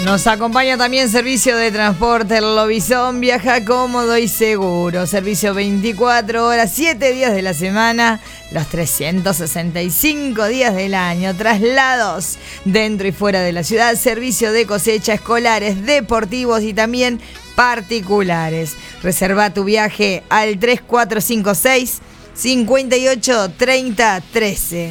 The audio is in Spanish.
Nos acompaña también servicio de transporte El Lobizón. Viaja cómodo y seguro. Servicio 24 horas, 7 días de la semana, los 365 días del año. Traslados dentro y fuera de la ciudad. Servicio de cosecha, escolares, deportivos y también particulares. Reserva tu viaje al 3456 58 30 13.